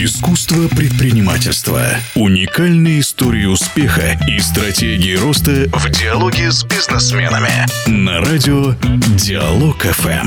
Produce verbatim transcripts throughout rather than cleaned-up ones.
Искусство предпринимательства. Уникальные истории успеха и стратегии роста в диалоге с бизнесменами. На радио Диалог эф эм.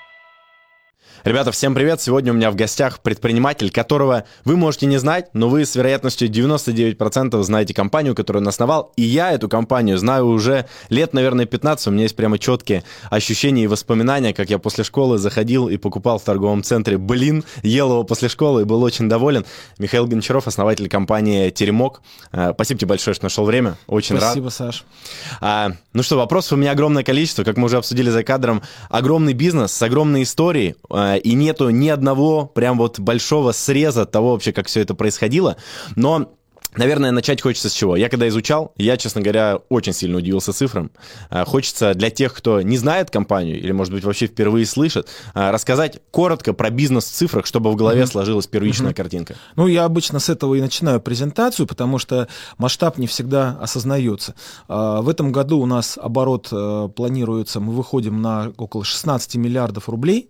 Ребята, всем привет! Сегодня у меня в гостях предприниматель, которого вы можете не знать, но вы с вероятностью девяносто девять процентов знаете компанию, которую он основал. И я эту компанию знаю уже лет, наверное, пятнадцать. У меня есть прямо четкие ощущения и воспоминания, как я после школы заходил и покупал в торговом центре блин, ел его после школы и был очень доволен. Михаил Гончаров, основатель компании «Теремок». Спасибо тебе большое, что нашел время. Очень Спасибо, рад. Саш. А, ну что, вопросов у меня огромное количество. Как мы уже обсудили за кадром, огромный бизнес с огромной историей. И нету ни одного прям вот большого среза того вообще, как все это происходило. Но, наверное, начать хочется с чего? Я когда изучал, я, честно говоря, очень сильно удивился цифрам. Хочется для тех, кто не знает компанию или, может быть, вообще впервые слышит, рассказать коротко про бизнес в цифрах, чтобы в голове mm-hmm. сложилась первичная mm-hmm. картинка. Ну, я обычно с этого и начинаю презентацию, потому что масштаб не всегда осознается. В этом году у нас оборот планируется, мы выходим на около шестнадцать миллиардов рублей,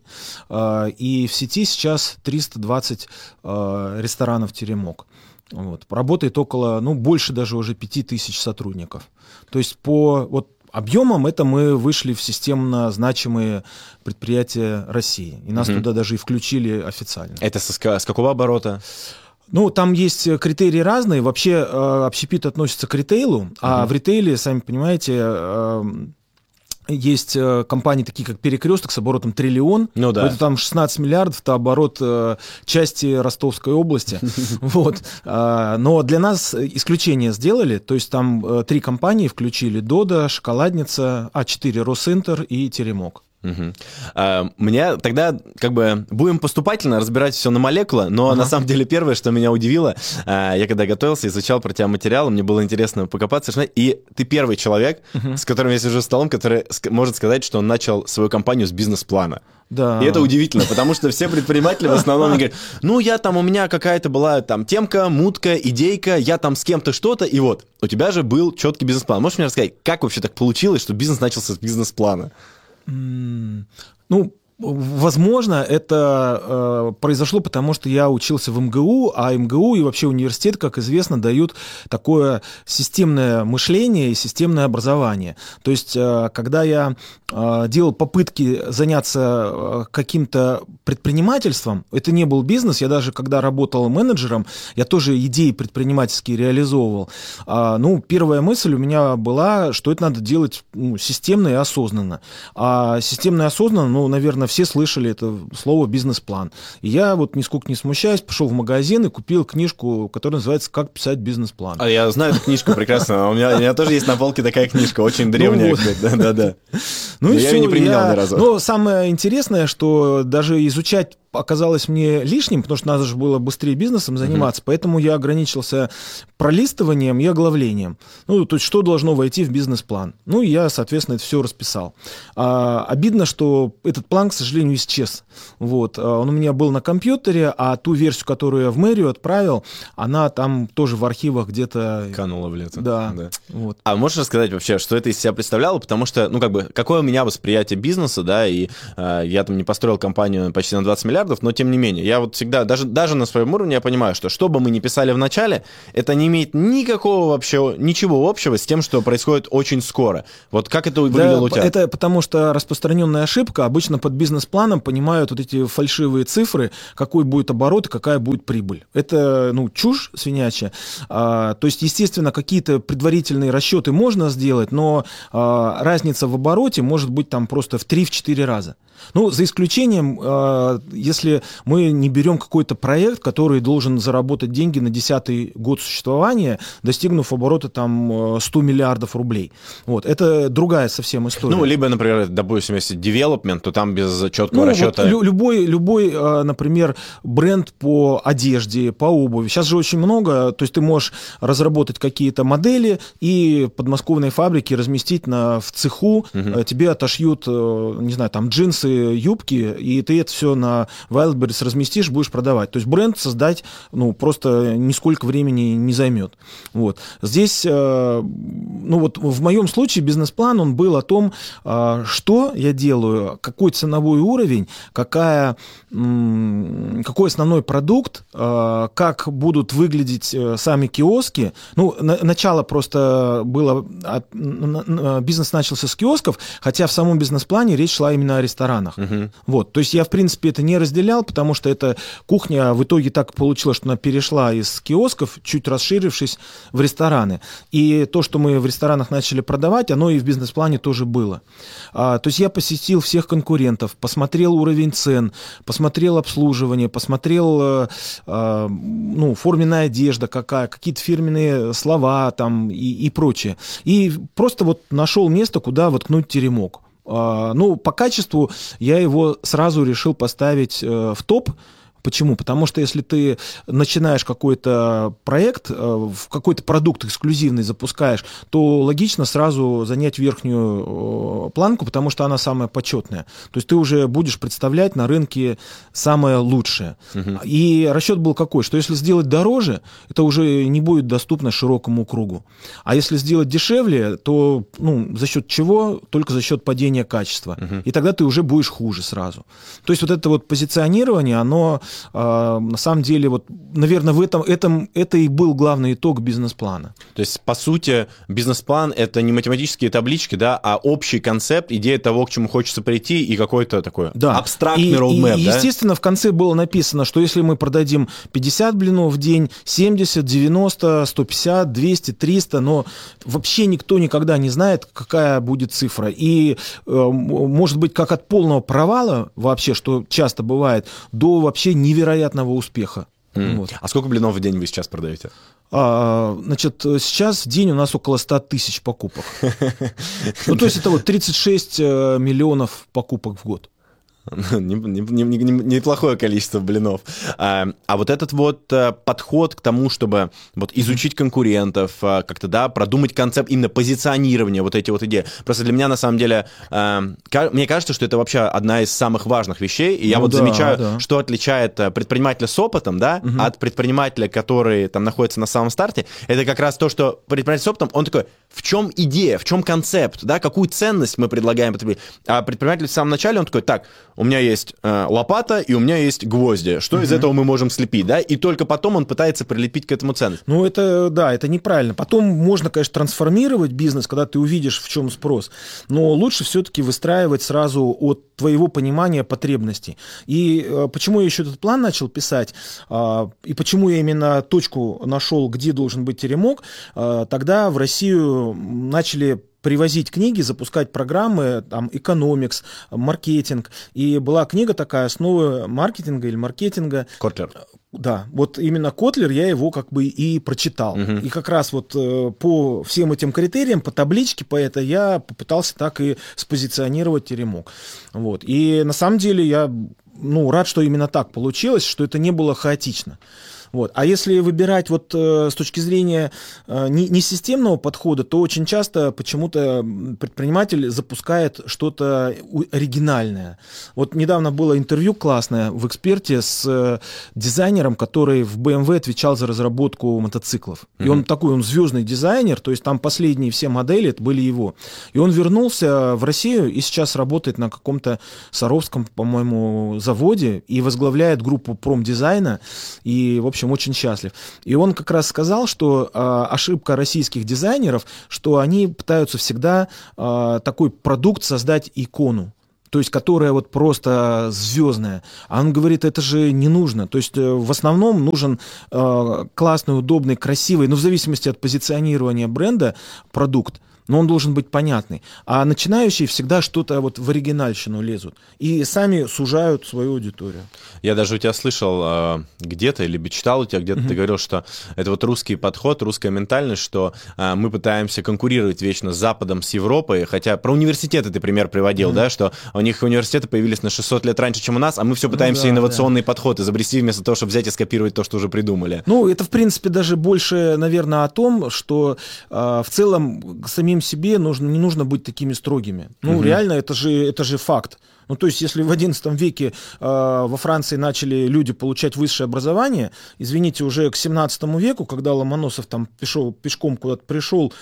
и в сети сейчас триста двадцать ресторанов «Теремок». Вот. Работает около, ну, больше даже уже пяти тысяч сотрудников. То есть по вот, объемам это мы вышли в системно значимые предприятия России. И нас mm-hmm. туда даже и включили официально. Это с, с какого оборота? Ну, там есть критерии разные. Вообще общепит относится к ритейлу, mm-hmm. а в ритейле, сами понимаете, есть компании, такие как «Перекресток» с оборотом триллион. Ну, да. Это там шестнадцать миллиардов, это оборот э, части Ростовской области. Вот. Но для нас исключение сделали. То есть там э, три компании включили: «Дода», «Шоколадница», а четыре «Росинтер» и «Теремок». Угу. А, мне тогда как бы будем поступательно разбирать все на молекулы, но ага. на самом деле первое, что меня удивило, а, я когда готовился, изучал про тебя материалы, мне было интересно покопаться, и ты первый человек, угу. с которым я сижу за столом, который может сказать, что он начал свою компанию с бизнес-плана. Да. И это удивительно, потому что все предприниматели в основном говорят: ну, я там, у меня какая-то была там темка, мутка, идейка, я там с кем-то что-то, и вот, у тебя же был четкий бизнес-план. Можешь мне рассказать, как вообще так получилось, что бизнес начался с бизнес-плана? Ну, возможно, это э, произошло, потому что я учился в эм гэ у, а эм гэ у и вообще университет, как известно, дают такое системное мышление и системное образование. То есть, э, когда я э, делал попытки заняться э, каким-то предпринимательством, это не был бизнес, я даже когда работал менеджером, я тоже идеи предпринимательские реализовывал. А, ну, первая мысль у меня была, что это надо делать ну, системно и осознанно. А системно и осознанно, ну, наверное, все слышали это слово «бизнес-план». И я вот нисколько не смущаясь, пошел в магазин и купил книжку, которая называется «Как писать бизнес-план». А я знаю эту книжку прекрасно. У меня, у меня тоже есть на полке такая книжка, очень древняя. Ну, вот. Да-да-да. Ну, я ее не применял я... ни разу. Но самое интересное, что даже изучать оказалось мне лишним, потому что надо же было быстрее бизнесом заниматься, uh-huh. поэтому я ограничился пролистыванием и оглавлением. Ну, то есть, что должно войти в бизнес-план. Ну, и я, соответственно, это все расписал. А, обидно, что этот план, к сожалению, исчез. Вот. Он у меня был на компьютере, а ту версию, которую я в мэрию отправил, она там тоже в архивах где-то... Канула в лето. Да. да. Вот. А можешь рассказать вообще, что это из себя представляло? Потому что, ну, как бы, какое у меня восприятие бизнеса, да, и э, я там не построил компанию почти на двадцать миллиардов, но тем не менее, я вот всегда, даже, даже на своем уровне я понимаю, что что бы мы ни писали в начале, это не имеет никакого вообще, ничего общего с тем, что происходит очень скоро. Вот как это выглядело да, у тебя? Это потому что распространенная ошибка. Обычно под бизнес-планом понимают вот эти фальшивые цифры, какой будет оборот и какая будет прибыль. Это, ну, чушь свинячья. А, то есть, естественно, какие-то предварительные расчеты можно сделать, но а, разница в обороте может быть там просто в три-четыре раза. Ну, за исключением, э, если мы не берем какой-то проект, который должен заработать деньги на десятый год существования, достигнув оборота там сто миллиардов рублей. Вот. Это другая совсем история. Ну, либо, например, допустим, если девелопмент, то там без четкого ну, расчета... Вот любой, любой, например, бренд по одежде, по обуви. Сейчас же очень много, то есть ты можешь разработать какие-то модели и подмосковные фабрики разместить на, в цеху, угу. тебе отошьют, не знаю, там джинсы юбки, и ты это все на Wildberries разместишь, будешь продавать. То есть бренд создать, ну, просто нисколько времени не займет. Вот. Здесь, ну, вот в моем случае бизнес-план, он был о том, что я делаю, какой ценовой уровень, какая, какой основной продукт, как будут выглядеть сами киоски. Ну, начало просто было, бизнес начался с киосков, хотя в самом бизнес-плане речь шла именно о ресторанах. Uh-huh. Вот, то есть я, в принципе, это не разделял, потому что эта кухня в итоге так получилось, что она перешла из киосков, чуть расширившись, в рестораны. И то, что мы в ресторанах начали продавать, оно и в бизнес-плане тоже было. А, то есть я посетил всех конкурентов, посмотрел уровень цен, посмотрел обслуживание, посмотрел а, ну, форменная одежда какая, какие-то фирменные слова там и, и прочее. И просто вот нашел место, куда воткнуть теремок. А, ну, по качеству я его сразу решил поставить э, в топ. Почему? Потому что если ты начинаешь какой-то проект, какой-то продукт эксклюзивный запускаешь, то логично сразу занять верхнюю планку, потому что она самая почетная. То есть ты уже будешь представлять на рынке самое лучшее. Угу. И расчет был какой? Что если сделать дороже, это уже не будет доступно широкому кругу. А если сделать дешевле, то ну, за счет чего? Только за счет падения качества. Угу. И тогда ты уже будешь хуже сразу. То есть вот это вот позиционирование, оно на самом деле, вот, наверное, в этом, этом это и был главный итог бизнес-плана. То есть, по сути, бизнес-план — это не математические таблички, да, а общий концепт, идея того, к чему хочется прийти, и какой-то такой да. абстрактный роудмэп, да? Естественно, в конце было написано, что если мы продадим пятьдесят блинов в день, семьдесят, девяносто, сто пятьдесят, двести, триста, но вообще никто никогда не знает, какая будет цифра. И, может быть, как от полного провала вообще, что часто бывает, до вообще невероятного успеха. Mm. Вот. А сколько блинов в день вы сейчас продаете? А, значит, сейчас в день у нас около ста тысяч покупок. Ну, то есть это вот тридцать шесть миллионов покупок в год. Неплохое количество блинов. А, а вот этот вот подход к тому, чтобы вот изучить конкурентов, как-то, да, продумать концепт именно позиционирования, вот эти вот идеи. Просто для меня, на самом деле, мне кажется, что это вообще одна из самых важных вещей, и я ну вот да, замечаю, да. что отличает предпринимателя с опытом, да, угу. от предпринимателя, который там находится на самом старте, это как раз то, что предприниматель с опытом, он такой, в чем идея, в чем концепт, да, какую ценность мы предлагаем потребителю. А предприниматель в самом начале, он такой, так, у меня есть э, лопата и у меня есть гвозди. Что uh-huh. из этого мы можем слепить, да? И только потом он пытается прилепить к этому ценность. Ну, это, да, это неправильно. Потом можно, конечно, трансформировать бизнес, когда ты увидишь, в чем спрос. Но лучше все-таки выстраивать сразу от твоего понимания потребностей. И э, почему я еще этот план начал писать, э, и почему я именно точку нашел, где должен быть теремок, э, тогда в Россию начали привозить книги, запускать программы, там, экономикс, маркетинг. И была книга такая, «Основы маркетинга» или маркетинга. Котлер. Да, вот именно Котлер, я его как бы и прочитал. Угу. И как раз вот э, по всем этим критериям, по табличке, по этой, я попытался так и спозиционировать теремок. Вот. И на самом деле я ну, рад, что именно так получилось, что это не было хаотично. Вот. А если выбирать вот, э, с точки зрения э, не, не системного подхода, то очень часто почему-то предприниматель запускает что-то оригинальное. Вот недавно было интервью классное в «Эксперте» с э, дизайнером, который в бэ эм вэ отвечал за разработку мотоциклов. Mm-hmm. И он такой, он звездный дизайнер, то есть там последние все модели, это были его. И он вернулся в Россию и сейчас работает на каком-то саровском, по-моему, заводе и возглавляет группу промдизайна. И, в общем, очень счастлив. И он как раз сказал, что э, ошибка российских дизайнеров, что они пытаются всегда э, такой продукт создать икону, то есть которая вот просто звездная. А он говорит, это же не нужно. То есть э, в основном нужен э, классный, удобный, красивый, но в зависимости от позиционирования бренда, продукт. Но он должен быть понятный. А начинающие всегда что-то вот в оригинальщину лезут. И сами сужают свою аудиторию. Я даже у тебя слышал э, где-то, или читал у тебя где-то, mm-hmm. ты говорил, что это вот русский подход, русская ментальность, что э, мы пытаемся конкурировать вечно с Западом, с Европой. Хотя про университеты ты пример приводил, mm-hmm. да, что у них университеты появились на шестьсот лет раньше, чем у нас, а мы все пытаемся ну, да, инновационный да. подход изобрести вместо того, чтобы взять и скопировать то, что уже придумали. Ну, это, в принципе, даже больше, наверное, о том, что э, в целом самим себе нужно, не нужно быть такими строгими. Ну, угу. реально, это же, это же факт. Ну, то есть, если в одиннадцатом веке э, во Франции начали люди получать высшее образование, извините, уже к семнадцатому веку, когда Ломоносов там пешел, пешком куда-то пришел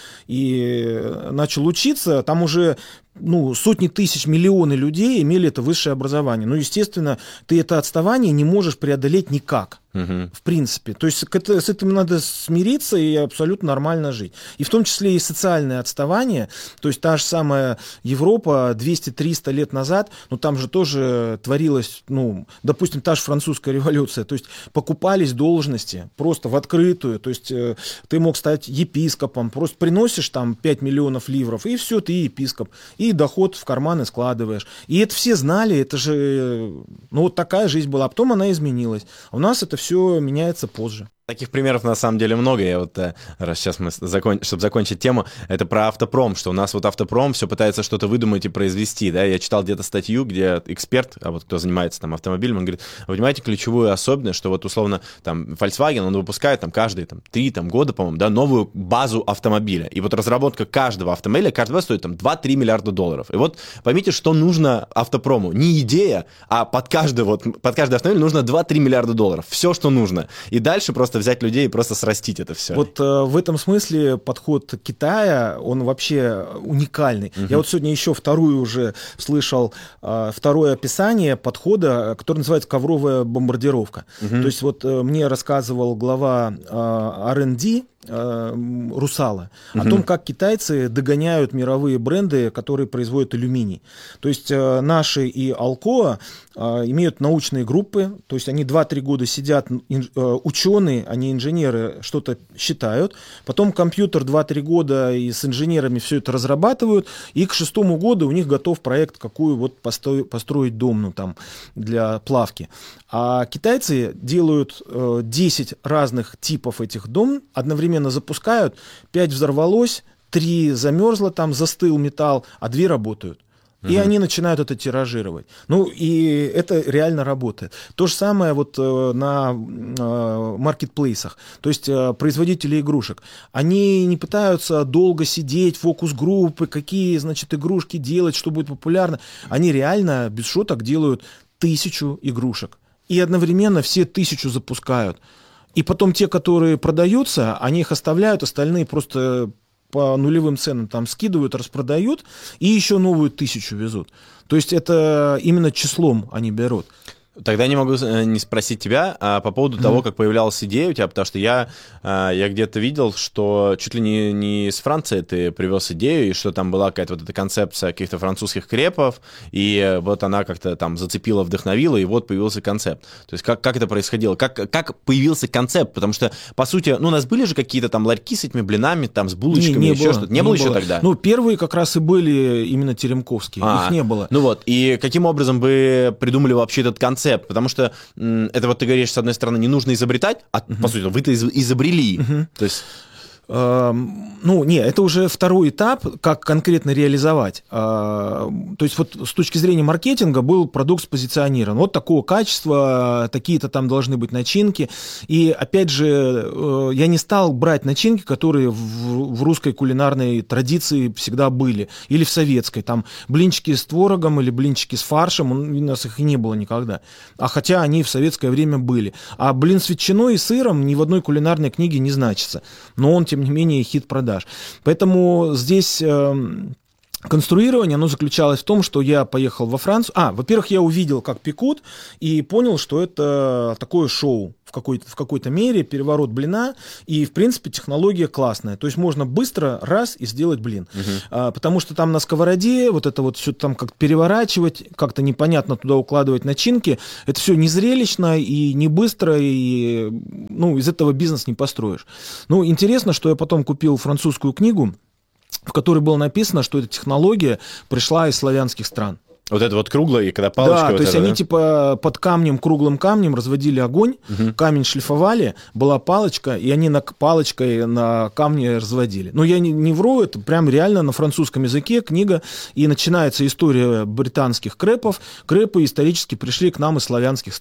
и начал учиться, там уже ну, сотни тысяч, миллионы людей имели это высшее образование. Ну, естественно, ты это отставание не можешь преодолеть никак. Угу. В принципе. То есть это, с этим надо смириться и абсолютно нормально жить. И в том числе и социальное отставание. То есть та же самая Европа двести-триста лет назад, ну там же тоже творилось, ну, допустим, та же французская революция. То есть покупались должности просто в открытую. То есть э, ты мог стать епископом. Просто приносишь там пять миллионов ливров, и все, ты епископ. И доход в карманы складываешь. И это все знали, это же, ну, вот такая жизнь была. А потом она изменилась. А у нас это все меняется позже. Таких примеров на самом деле много. Я вот, раз сейчас мы, закон... чтобы закончить тему, это про автопром, что у нас вот автопром все пытается что-то выдумать и произвести, да, я читал где-то статью, где эксперт, а вот кто занимается там автомобилем, он говорит, вы понимаете ключевую особенность, что вот условно там Volkswagen, он выпускает там каждые там три там, года, по-моему, да, новую базу автомобиля, и вот разработка каждого автомобиля, каждого стоит там два-три миллиарда долларов, и вот поймите, что нужно автопрому, не идея, а под каждый, вот, под каждый автомобиль нужно два-три миллиарда долларов, все, что нужно, и дальше просто взять людей и просто срастить это все. Вот э, в этом смысле подход Китая, он вообще уникальный. Uh-huh. Я вот сегодня еще вторую уже слышал, э, второе описание подхода, который называется ковровая бомбардировка. Uh-huh. То есть вот э, мне рассказывал глава э, ар энд ди Русала, uh-huh. о том, как китайцы догоняют мировые бренды, которые производят алюминий. То есть э, наши и Alcoa э, имеют научные группы, то есть они два-три года сидят, ин, э, ученые, они инженеры что-то считают, потом компьютер два-три года и с инженерами все это разрабатывают, и к шестому году у них готов проект, какую вот посто, построить дом, ну, там, для плавки. А китайцы делают э, десять разных типов этих дом, одновременно запускают, пять взорвалось, три замерзло, там застыл металл, а две работают. И uh-huh. они начинают это тиражировать. Ну, и это реально работает. То же самое вот э, на э, маркетплейсах. То есть э, производители игрушек. Они не пытаются долго сидеть, фокус-группы, какие, значит, игрушки делать, что будет популярно. Они реально без шуток делают тысячу игрушек. И одновременно все тысячу запускают. И потом те, которые продаются, они их оставляют, остальные просто по нулевым ценам там скидывают, распродают, и еще новую тысячу везут. То есть это именно числом они берут. Тогда не могу не спросить тебя а, по поводу mm-hmm. того, как появлялась идея у тебя, потому что я, а, я где-то видел, что чуть ли не, не из Франции ты привез идею, и что там была какая-то вот эта концепция каких-то французских крепов, и вот она как-то там зацепила, вдохновила, и вот появился концепт. То есть как, как это происходило? Как, как появился концепт? Потому что, по сути, ну, у нас были же какие-то там ларьки с этими блинами, там, с булочками, не, не еще было, что-то. Не, не было, было еще тогда? Ну, первые как раз и были именно теремковские, а, их не было. Ну вот, и каким образом вы придумали вообще этот концепт? Потому что м, это вот ты говоришь, с одной стороны, не нужно изобретать, а uh-huh. по сути, вы-то из- изобрели. Uh-huh. То есть... Ну, не, это уже второй этап, как конкретно реализовать. То есть вот с точки зрения маркетинга был продукт спозиционирован. Вот такого качества, такие-то там должны быть начинки. И опять же, я не стал брать начинки, которые в, в русской кулинарной традиции всегда были. Или в советской. Там блинчики с творогом или блинчики с фаршем, у нас их и не было никогда. А хотя они в советское время были. А блин с ветчиной и сыром ни в одной кулинарной книге не значится. Но он, тем не менее, хит продаж. Поэтому здесь э, конструирование, оно заключалось в том, что я поехал во Францию. А, во-первых, я увидел, как пекут, и понял, что это такое шоу в какой-то, в какой-то мере, переворот блина, и, в принципе, технология классная. То есть можно быстро раз и сделать блин. Uh-huh. А, потому что там на сковороде вот это вот все там как переворачивать, как-то непонятно туда укладывать начинки, это все не зрелищно и не быстро, и ну, из этого бизнес не построишь. Ну, интересно, что я потом купил французскую книгу, в которой было написано, что эта технология пришла из славянских стран. Вот это вот круглое, и когда палочка... Да, вот то есть это, они да? типа под камнем, круглым камнем разводили огонь, угу. камень шлифовали, была палочка, и они на, палочкой на камне разводили. Но я не, не вру, это прям реально на французском языке книга, и начинается история британских крепов. Крепы исторически пришли к нам из славянских стран.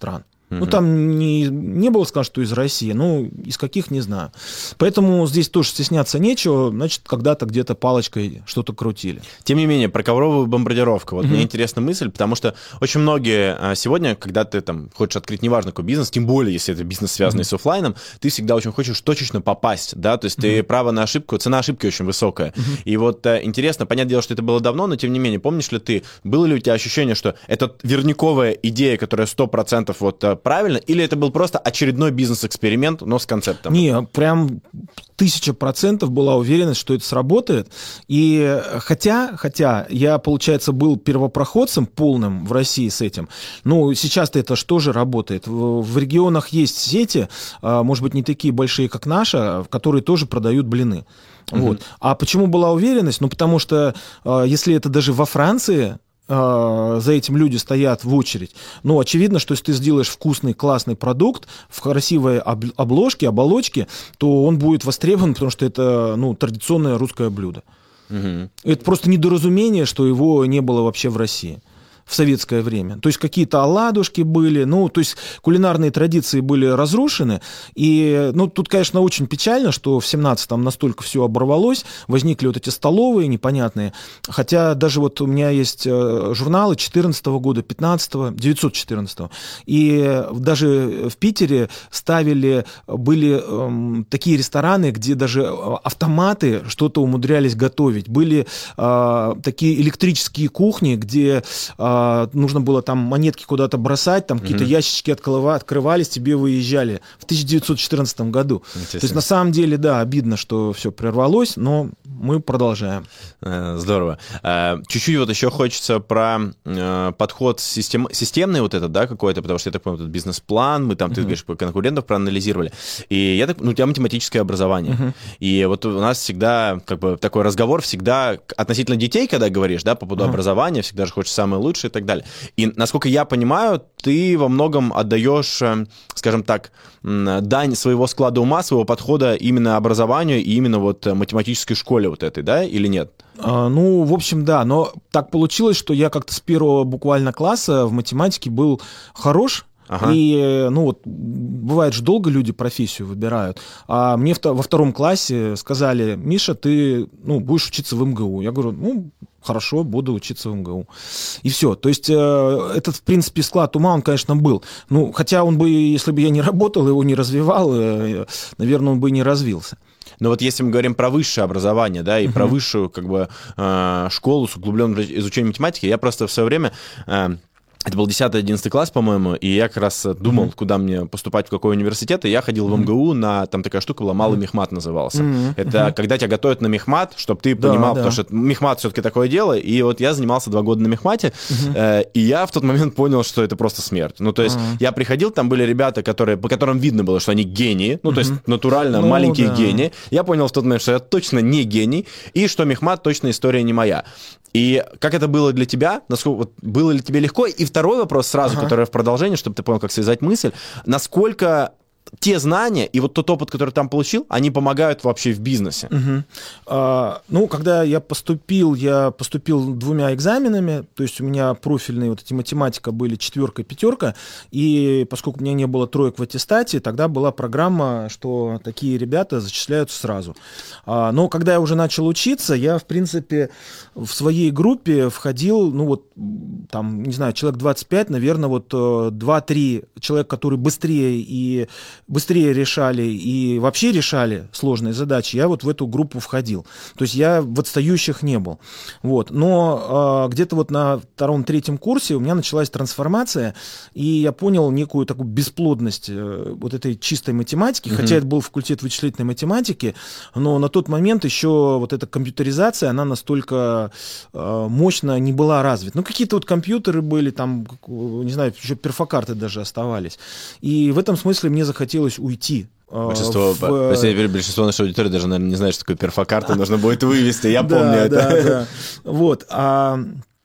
Ну, там не, не было сказано, что из России, ну, из каких, не знаю. Поэтому здесь тоже стесняться нечего, значит, когда-то где-то палочкой что-то крутили. Тем не менее, про ковровую бомбардировку. Вот mm-hmm. мне интересна мысль, потому что очень многие сегодня, когда ты там хочешь открыть неважно какой бизнес, тем более, если это бизнес, связанный mm-hmm. с офлайном, ты всегда очень хочешь точечно попасть, да, то есть mm-hmm. ты право на ошибку, цена ошибки очень высокая. Mm-hmm. И вот интересно, понятное дело, что это было давно, но тем не менее, помнишь ли ты, было ли у тебя ощущение, что это верниковая идея, которая сто процентов вот правильно, или это был просто очередной бизнес-эксперимент, но с концептом? Не, прям тысяча процентов была уверенность, что это сработает. И хотя, хотя я, получается, был первопроходцем полным в России с этим, ну, сейчас-то это что же работает? В, в регионах есть сети, может быть, не такие большие, как наша, которые тоже продают блины. Mm-hmm. Вот. А почему была уверенность? Ну, потому что если это даже во Франции, за этим люди стоят в очередь. Ну, очевидно, что если ты сделаешь вкусный, классный продукт в красивой обложке, оболочке, то он будет востребован, потому что это, ну, традиционное русское блюдо. Угу. Это просто недоразумение, что его не было вообще в России в советское время. То есть какие-то оладушки были, ну, то есть кулинарные традиции были разрушены, и, ну, тут, конечно, очень печально, что в семнадцатом настолько все оборвалось, возникли вот эти столовые непонятные, хотя даже вот у меня есть журналы четырнадцатого года, пятнадцатого, девятьсот четырнадцатого, и даже в Питере ставили, были эм, такие рестораны, где даже автоматы что-то умудрялись готовить, были э, такие электрические кухни, где э, нужно было там монетки куда-то бросать, там какие-то mm-hmm. ящички открывались, тебе выезжали в тысяча девятьсот четырнадцатом году. То есть на самом деле, да, обидно, что все прервалось, но мы продолжаем. Здорово. Чуть-чуть вот еще хочется про подход систем... системный вот этот, да, какой-то, потому что я так понимаю, этот бизнес-план, мы там, mm-hmm. ты говоришь, конкурентов проанализировали, и я так, ну, у тебя математическое образование, mm-hmm. и вот у нас всегда, как бы, такой разговор всегда относительно детей, когда говоришь, да, по поводу mm-hmm. образования, всегда же хочешь самое лучшее и так далее. И, насколько я понимаю, ты во многом отдаешь, скажем так, дань своего склада ума, своего подхода именно образованию и именно вот математической школе вот этой, да, или нет? А, ну, в общем, да, но так получилось, что я как-то с первого буквально класса в математике был хорош. Ага. И, ну вот, бывает же долго люди профессию выбирают. А мне во втором классе сказали: Миша, ты, ну, будешь учиться в эм гэ у. Я говорю: ну, хорошо, буду учиться в эм гэ у. И все. То есть э, этот, в принципе, склад ума, он, конечно, был. Ну, хотя он бы, если бы я не работал, его не развивал, э, наверное, он бы и не развился. Но вот если мы говорим про высшее образование, да, и uh-huh. про высшую, как бы, э, школу с углубленным изучением математики, я просто в свое время... Э, Это был десятый-одиннадцатый класс, по-моему, и я как раз думал, mm-hmm. куда мне поступать, в какой университет, и я ходил в эм гэ у на, там такая штука была, малый мехмат назывался. Mm-hmm. Это mm-hmm. когда тебя готовят на мехмат, чтобы ты да, понимал, да. потому что мехмат все-таки такое дело, и вот я занимался два года на мехмате, mm-hmm. э, и я в тот момент понял, что это просто смерть. Ну, то есть mm-hmm. я приходил, там были ребята, которые, по которым видно было, что они гении, ну, mm-hmm. то есть натурально ну, маленькие да. гении. Я понял в тот момент, что я точно не гений, и что мехмат точно история не моя. И как это было для тебя? Насколько, вот, было ли тебе легко? И второй вопрос сразу, ага. который в продолжении, чтобы ты понял, как связать мысль. Насколько те знания и вот тот опыт, который там получил, они помогают вообще в бизнесе? Угу. А, ну, когда я поступил, я поступил двумя экзаменами, то есть у меня профильные вот эти математика были четверка и пятерка, и поскольку у меня не было троек в аттестате, тогда была программа, что такие ребята зачисляются сразу. А, но когда я уже начал учиться, я, в принципе, в своей группе входил, ну вот, там, не знаю, человек двадцать пять, наверное, вот два-три человека, которые быстрее и быстрее решали и вообще решали сложные задачи, я вот в эту группу входил. То есть я в отстающих не был. Вот. Но э, где-то вот на втором-третьем курсе у меня началась трансформация, и я понял некую такую бесплодность э, вот этой чистой математики, mm-hmm. хотя это был факультет вычислительной математики, но на тот момент еще вот эта компьютеризация, она настолько э, мощно не была развита. Ну, какие-то вот компьютеры были, там, не знаю, еще перфокарты даже оставались. И в этом смысле мне захотелось уйти. Большинство, в... большинство нашей аудитории даже, наверное, не знает, что такое перфокарта, нужно будет вывести, я да, помню да, это. Да. Вот. А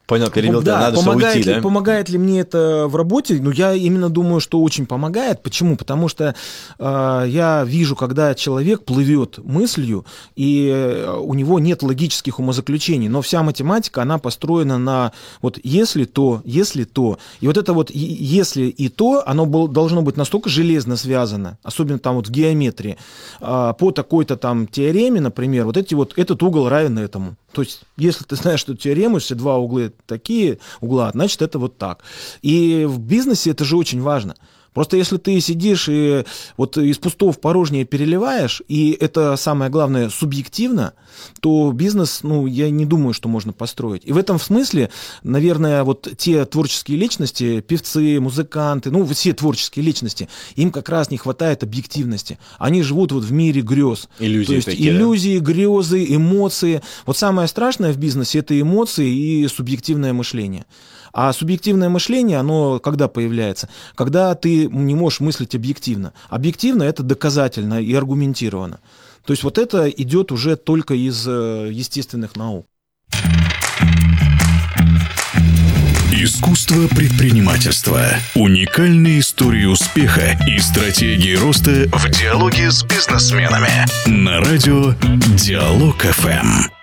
Понял, перебил, да, надо помогает, уйти, ли, да? помогает ли мне это в работе? Ну, я именно думаю, что очень помогает. Почему? Потому что э, я вижу, когда человек плывет мыслью, и у него нет логических умозаключений, но вся математика, она построена на вот если то, если то. И вот это вот если и то, оно был, должно быть настолько железно связано, особенно там вот в геометрии, э, по такой-то там теореме, например, вот эти вот, этот угол равен этому. То есть, если ты знаешь, что теорему, если два угла такие угла, значит, это вот так. И в бизнесе это же очень важно. Просто если ты сидишь и вот из пустого в порожнее переливаешь, и это самое главное субъективно, то бизнес, ну, я не думаю, что можно построить. И в этом смысле, наверное, вот те творческие личности, певцы, музыканты, ну, все творческие личности, им как раз не хватает объективности. Они живут вот в мире грез. Иллюзии то есть такие, иллюзии, да? Грезы, эмоции. Вот самое страшное в бизнесе — это эмоции и субъективное мышление. А субъективное мышление, оно когда появляется? Когда ты не можешь мыслить объективно. Объективно — это доказательно и аргументированно. То есть вот это идет уже только из естественных наук. Искусство предпринимательства. Уникальные истории успеха и стратегии роста в диалоге с бизнесменами. На радио Диалог эф эм.